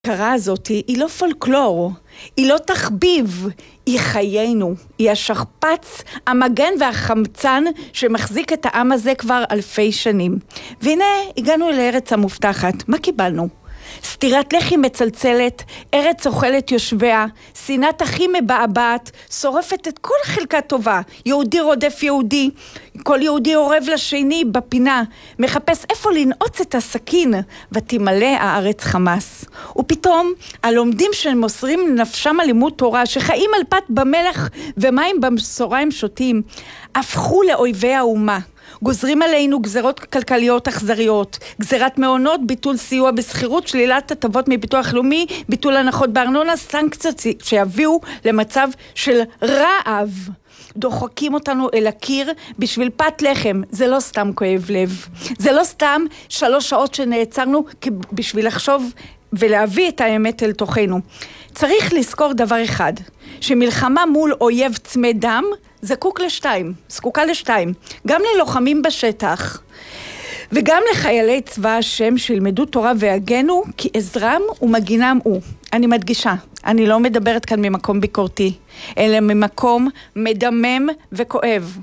ההכרה הזאת היא לא פולקלור, היא לא תחביב, היא חיינו, היא השכפ"ץ, המגן והחמצן שמחזיק את העם הזה כבר אלפי שנים. והנה הגענו אל הארץ המובטחת, מה קיבלנו? סתירת לחי מצלצלת, ארץ אוכלת יושביה, שנאת אחים מבעבעת, שורפת את כל חלקה טובה, יהודי רודף יהודי, כל יהודי עורב לשני בפינה, מחפש איפה לנעוץ את הסכין, ותמלא הארץ חמאס. ופתאום הלומדים שמוסרים נפשם על לימוד תורה, שחיים על פת במלח ומים במשורה הם שותים, הפכו לאויבי האומה. גוזרים עלינו גזרות כלכליות אכזריות, גזרת מעונות, ביטול סיוע בסחירות, שלילת הטבות מביטוח לאומי, ביטול הנחות בארנונה, סנקציות שיביאו למצב של רעב. דוחקים אותנו אל הקיר בשביל פת לחם. זה לא סתם כואב לב. זה לא סתם 3 שעות שנעצרנו בשביל לחשוב ולהביא את האמת אל תוכנו. צריך לזכור דבר אחד, שמלחמה מול אויב צמא דם זקוקה לשתיים, גם ללוחמים בשטח וגם לחיילי צבא השם שילמדו תורה והגנו, כי עזרם ומגינם הוא. אני מדגישה, אני לא מדברת כאן ממקום ביקורתי, אלא ממקום מדמם וכואב.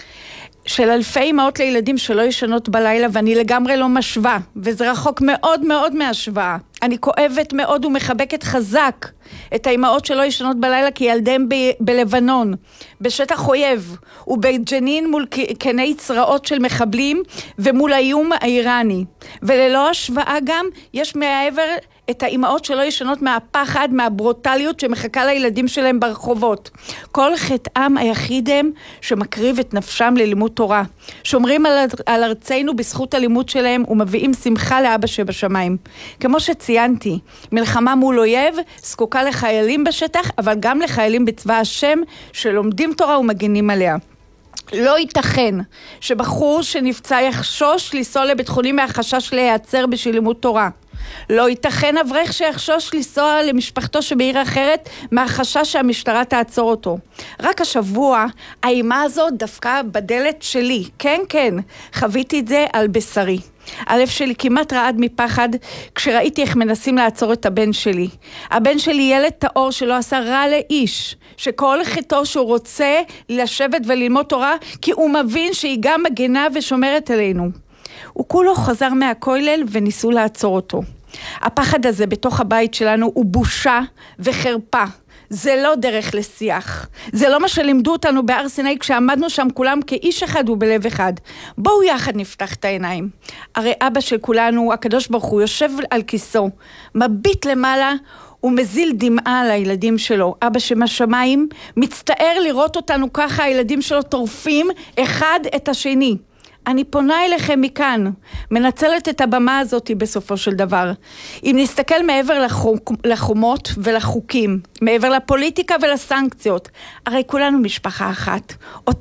של אלפי אמהות לילדים שלא ישנות בלילה, ואני לגמרי לא משווה, וזה רחוק מאוד מאוד מהשוואה. אני כואבת מאוד ומחבקת חזק את האמהות שלא ישנות בלילה, כי ילדיהם בלבנון, בשטח אויב, ובג'נין מול קני צרעות של מחבלים, ומול האיום האיראני. וללא השוואה גם, יש מעבר את האמהות שלא ישנות מהפחד, מהברוטליות שמחכה לילדים שלהם ברחובות. כל חטאם היחיד הם שמקריב את נפשם ללימוד תורה. שומרים על ארצנו בזכות הלימוד שלהם ומביאים שמחה לאבא שבשמיים. כמו שציינתי, מלחמה מול אויב זקוקה לחיילים בשטח, אבל גם לחיילים בצבא השם שלומדים תורה ומגינים עליה. לא ייתכן שבחור שנפצע יחשוש לנסוע לבית חולים מהחשש להיעצר בשביל לימוד תורה. לא ייתכן אברך שיחשוש לנסוע למשפחתו שבעיר אחרת מהחשש שהמשטרה תעצור אותו. רק השבוע האימה הזאת דווקא בדלת שלי. כן, חוויתי את זה על בשרי. הלב שלי כמעט רעד מפחד כשראיתי איך מנסים לעצור את הבן שלי. הבן שלי ילד טהור שלא עשה רע לאיש, שכל חטאו שהוא רוצה לשבת וללמוד תורה, כי הוא מבין שהיא גם מגנה ושומרת עלינו. הוא כולו חזר מהכולל וניסו לעצור אותו. הפחד הזה בתוך הבית שלנו הוא בושה וחרפה. זה לא דרך לשיח. זה לא מה שלימדו אותנו בהר סיני כשעמדנו שם כולם כאיש אחד ובלב אחד. בואו יחד נפתח את העיניים. הרי אבא של כולנו, הקדוש ברוך הוא, יושב על כיסו, מביט למעלה ומזיל דמעה על הילדים שלו. אבא שבשמיים מצטער לראות אותנו ככה, הילדים שלו טורפים אחד את השני. אני פונה אליכם מכאן, מנצלת את הבמה הזאת בסופו של דבר. אם נסתכל מעבר לחומות ולחוקים, מעבר לפוליטיקה ולסנקציות, הרי כולנו משפחה אחת.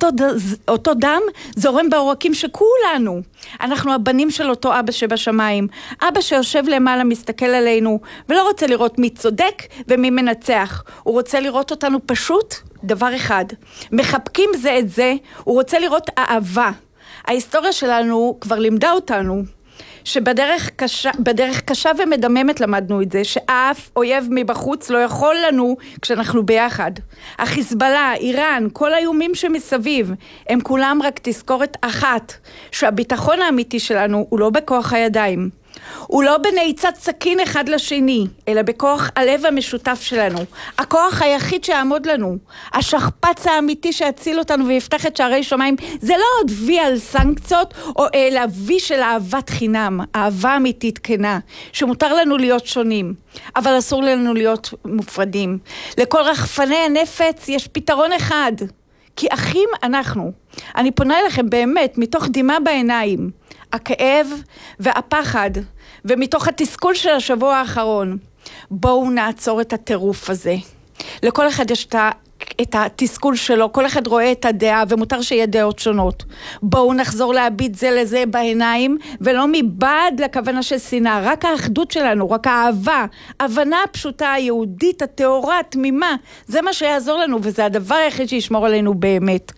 אותו דם זורם בעורקים שכולנו. אנחנו הבנים של אותו אבא שבשמיים. אבא שיושב למעלה מסתכל עלינו, ולא רוצה לראות מי צודק ומי מנצח. הוא רוצה לראות אותנו פשוט דבר אחד. מחבקים זה את זה, הוא רוצה לראות אהבה. ההיסטוריה שלנו כבר לימדה אותנו שבדרך קשה ומדממת למדנו את זה, שאף אויב מבחוץ לא יכול לנו כשאנחנו ביחד. החיזבאללה, איראן, כל האיומים שמסביב, הם כולם רק תזכורת אחת, שהביטחון האמיתי שלנו הוא לא בכוח הידיים. הוא לא בנעיצת סכין אחד לשני, אלא בכוח הלב המשותף שלנו. הכוח היחיד שיעמוד לנו, השכפ"ץ האמיתי שיציל אותנו ויפתח את שערי שמיים, זה לא עוד וי על סנקציות, אלא וי של אהבת חינם, אהבה אמיתית כנה, שמותר לנו להיות שונים, אבל אסור לנו להיות מופרדים. לכל רחפני הנפץ יש פתרון אחד, כי אחים אנחנו. אני פונה אליכם באמת, מתוך דמעה בעיניים, הכאב והפחד, ומתוך התסכול של השבוע האחרון. בואו נעצור את הטירוף הזה. לכל אחד יש את התסכול שלו, כל אחד רואה את הדעה, ומותר שיהיה דעות שונות. בואו נחזור להביט זה לזה בעיניים, ולא מבעד לכוונה של שנאה, רק האחדות שלנו, רק האהבה, הבנה הפשוטה, היהודית, התאורה, התמימה, זה מה שיעזור לנו, וזה הדבר היחיד שישמור עלינו באמת.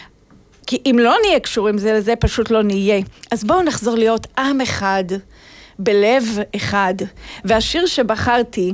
כי אם לא נהיה קשורים זה לזה, פשוט לא נהיה. אז בואו נחזור להיות עם אחד, בלב אחד. והשיר שבחרתי